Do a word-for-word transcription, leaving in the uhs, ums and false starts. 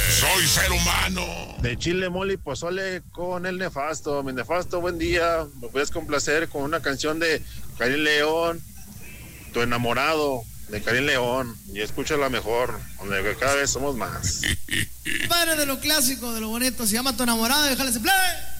Soy ser humano. De chile, mole y pozole con el nefasto. Mi nefasto, buen día. Me puedes complacer con una canción de Karim León, Tu enamorado, de Karim León. Y escúchala mejor, donde cada vez somos más. Padre de lo clásico, de lo bonito. Se llama Tu enamorado, déjale ese play.